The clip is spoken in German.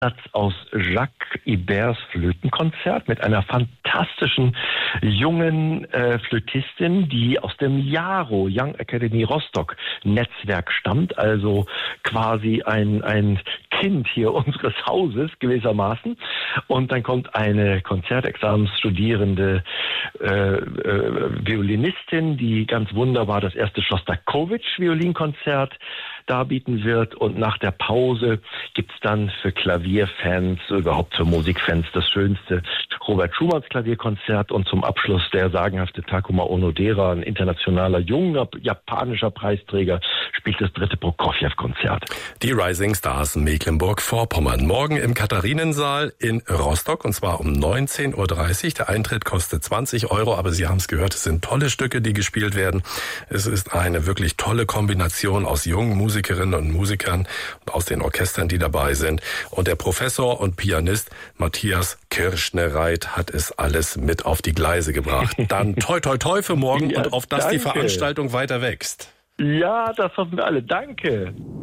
aus Jacques Iberts Flötenkonzert mit einer fantastischen jungen Flötistin, die aus dem JARO, Young Academy Rostock Netzwerk stammt, also quasi ein Kind hier unseres Hauses gewissermaßen. Und dann kommt eine Konzertexamensstudierende Violinistin, die ganz wunderbar das erste Schostakowitsch-Violinkonzert darbieten wird. Und nach der Pause gibt's dann für Klavierfans, überhaupt für Musikfans, das schönste Robert Schumanns Klavierkonzert. Und zum Abschluss der sagenhafte Takuma Onodera, ein internationaler junger japanischer Preisträger, spielt das dritte Prokofjew-Konzert. Die Rising Stars Mecklenburg-Vorpommern. Morgen im Katharinensaal in Rostock, und zwar um 19.30 Uhr. Der Eintritt kostet 20 €, aber Sie haben es gehört, es sind tolle Stücke, die gespielt werden. Es ist eine wirklich tolle Kombination aus jungen Musikerinnen und Musikern und aus den Orchestern, die dabei sind. Und der Professor und Pianist Matthias Kirschnereit hat es alles mit auf die Gleise gebracht. Dann toi toi toi für morgen, ja, und auf dass die Veranstaltung weiter wächst. Ja, das hoffen wir alle. Danke.